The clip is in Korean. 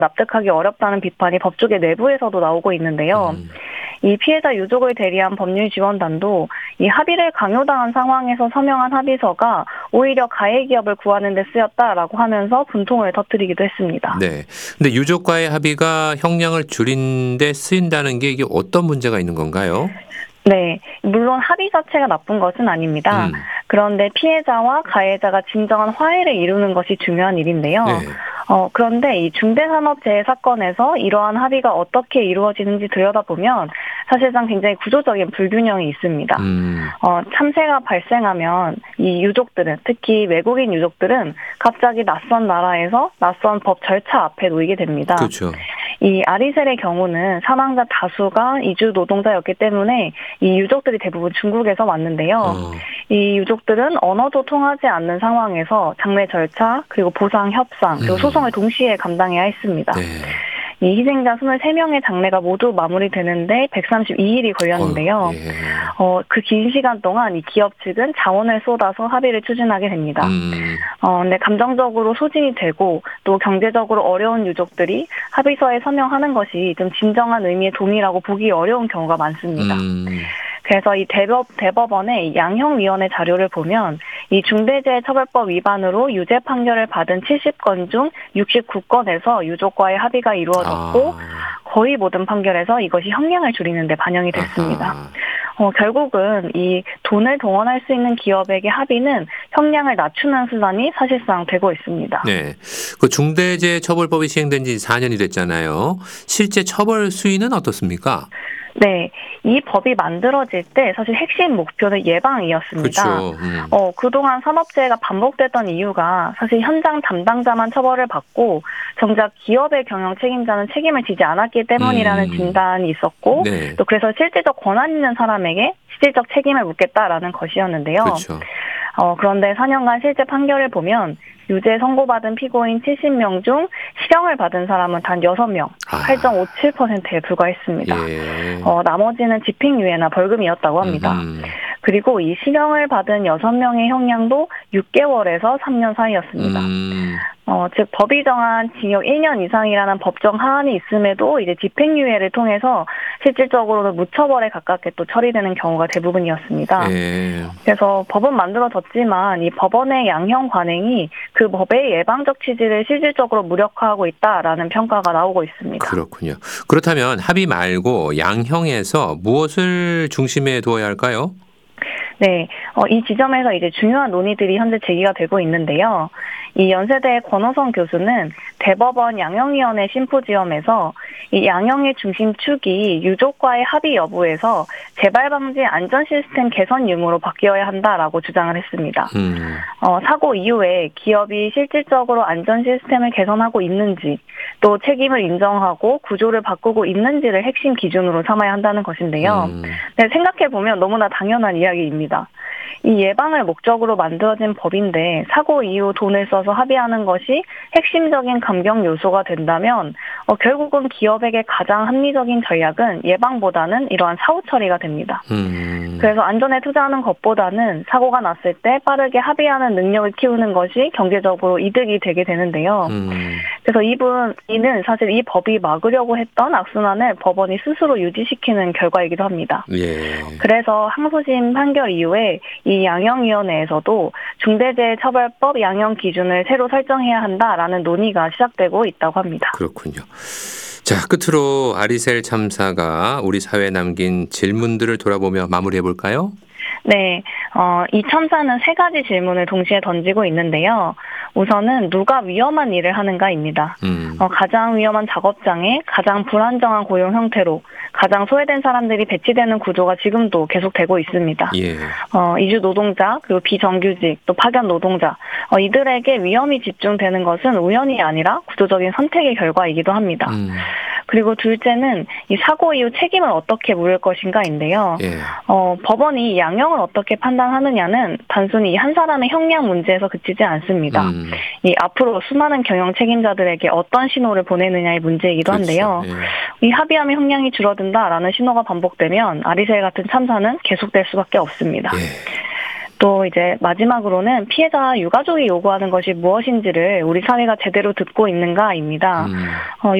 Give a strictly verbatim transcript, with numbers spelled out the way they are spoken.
납득하기 어렵다는 비판이 법조계 내부에서도 나오고 있는데요. 음. 이 피해자 유족을 대리한 법률지원단도 이 합의를 강요당한 상황에서 서명한 합의서가 오히려 가해 기업을 구하는 데 쓰였다라고 하면서 분통을 터뜨리기도 했습니다. 네. 근데 유족과의 합의가 형량을 줄인 데 쓰인다는 게 이게 어떤 문제가 있는 건가요? 네, 물론 합의 자체가 나쁜 것은 아닙니다. 음. 그런데 피해자와 가해자가 진정한 화해를 이루는 것이 중요한 일인데요. 네. 어, 그런데 이 중대산업재해 사건에서 이러한 합의가 어떻게 이루어지는지 들여다보면 사실상 굉장히 구조적인 불균형이 있습니다. 음. 어, 참사가 발생하면 이 유족들은, 특히 외국인 유족들은 갑자기 낯선 나라에서 낯선 법 절차 앞에 놓이게 됩니다. 그렇죠. 이 아리셀의 경우는 사망자 다수가 이주 노동자였기 때문에 이 유족들이 대부분 중국에서 왔는데요. 어. 이 유족들은 언어도 통하지 않는 상황에서 장례 절차, 그리고 보상 협상, 그리고 음. 소송을 동시에 감당해야 했습니다. 네. 이 희생자 이십삼 명의 장례가 모두 마무리되는데 백삼십이 일이 걸렸는데요. 어, 예. 어, 그 긴 시간 동안 이 기업 측은 자원을 쏟아서 합의를 추진하게 됩니다. 음. 어, 근데 감정적으로 소진이 되고 또 경제적으로 어려운 유족들이 합의서에 서명하는 것이 좀 진정한 의미의 동의라고 보기 어려운 경우가 많습니다. 음. 그래서 이 대법, 대법원의 양형위원회 자료를 보면 이 중대재해처벌법 위반으로 유죄 판결을 받은 칠십 건 중 육십구 건에서 유족과의 합의가 이루어졌고 아. 거의 모든 판결에서 이것이 형량을 줄이는 데 반영이 됐습니다. 아하. 어, 결국은 이 돈을 동원할 수 있는 기업에게 합의는 형량을 낮추는 수단이 사실상 되고 있습니다. 네. 그 중대재해처벌법이 시행된 지 사 년이 됐잖아요. 실제 처벌 수위는 어떻습니까? 네, 이 법이 만들어질 때 사실 핵심 목표는 예방이었습니다. 그렇죠. 음. 어, 그동안 산업재해가 반복됐던 이유가 사실 현장 담당자만 처벌을 받고 정작 기업의 경영 책임자는 책임을 지지 않았기 때문이라는 음. 진단이 있었고 네. 또 그래서 실질적 권한 있는 사람에게 실질적 책임을 묻겠다라는 것이었는데요. 그렇죠. 어, 그런데 사 년간 실제 판결을 보면 유죄 선고받은 피고인 칠십 명 중 실형을 받은 사람은 단 여섯 명, 아. 팔 점 오칠 퍼센트에 불과했습니다. 예. 어, 나머지는 집행유예나 벌금이었다고 합니다. 음흠. 그리고 이 실형을 받은 여섯 명의 형량도 육 개월에서 삼 년 사이였습니다. 음. 어, 즉 법이 정한 징역 일 년 이상이라는 법정 하한이 있음에도 이제 집행유예를 통해서 실질적으로는 무처벌에 가깝게 또 처리되는 경우가 대부분이었습니다. 예. 그래서 법은 만들어졌지만 이 법원의 양형 관행이 그 법의 예방적 취지를 실질적으로 무력화하고 있다라는 평가가 나오고 있습니다. 그렇군요. 그렇다면 합의 말고 양형에서 무엇을 중심에 두어야 할까요? 네, 어, 이 지점에서 이제 중요한 논의들이 현재 제기가 되고 있는데요. 이 연세대 권호성 교수는 대법원 양형위원회 심포지엄에서 이 양형의 중심축이 유족과의 합의 여부에서 재발 방지 안전 시스템 개선 유무로 바뀌어야 한다라고 주장을 했습니다. 음. 어, 사고 이후에 기업이 실질적으로 안전 시스템을 개선하고 있는지 또 책임을 인정하고 구조를 바꾸고 있는지를 핵심 기준으로 삼아야 한다는 것인데요. 음. 네, 생각해보면 너무나 당연한 이야기입니다. 이 예방을 목적으로 만들어진 법인데 사고 이후 돈을 써서 합의하는 것이 핵심적인 감경 요소가 된다면 어, 결국은 기업에게 가장 합리적인 전략은 예방보다는 이러한 사후 처리가 됩니다. 음. 그래서 안전에 투자하는 것보다는 사고가 났을 때 빠르게 합의하는 능력을 키우는 것이 경제적으로 이득이 되게 되는데요. 음. 그래서 이분, 이는 사실 이 법이 막으려고 했던 악순환을 법원이 스스로 유지시키는 결과이기도 합니다. 예. 그래서 항소심 판결 이후에 이 양형위원회에서도 중대재해처벌법 양형 기준을 새로 설정해야 한다라는 논의가 시작되고 있다고 합니다. 그렇군요. 자, 끝으로 아리셀 참사가 우리 사회에 남긴 질문들을 돌아보며 마무리해 볼까요? 네, 어, 이 참사는 세 가지 질문을 동시에 던지고 있는데요. 우선은 누가 위험한 일을 하는가입니다. 음. 어, 가장 위험한 작업장에 가장 불안정한 고용 형태로 가장 소외된 사람들이 배치되는 구조가 지금도 계속되고 있습니다. 예. 어, 이주 노동자, 그리고 비정규직, 또 파견 노동자, 어, 이들에게 위험이 집중되는 것은 우연이 아니라 구조적인 선택의 결과이기도 합니다. 음. 그리고 둘째는 이 사고 이후 책임을 어떻게 물을 것인가인데요. 예. 어, 법원이 양형을 어떻게 판단하느냐는 단순히 한 사람의 형량 문제에서 그치지 않습니다. 음. 이 앞으로 수많은 경영 책임자들에게 어떤 신호를 보내느냐의 문제이기도 한데요. 그렇죠. 예. 이 합의하면 형량이 줄어든다라는 신호가 반복되면 아리셀 같은 참사는 계속될 수밖에 없습니다. 예. 또 이제 마지막으로는 피해자 유가족이 요구하는 것이 무엇인지를 우리 사회가 제대로 듣고 있는가입니다. 음. 어,